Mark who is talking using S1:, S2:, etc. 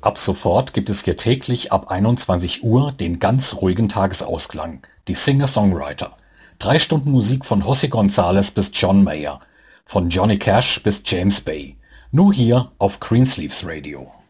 S1: Ab sofort gibt es hier täglich ab 21 Uhr den ganz ruhigen Tagesausklang, die Singer-Songwriter. 3 Stunden Musik von José González bis John Mayer, von Johnny Cash bis James Bay. Nur hier auf Greensleeves Radio.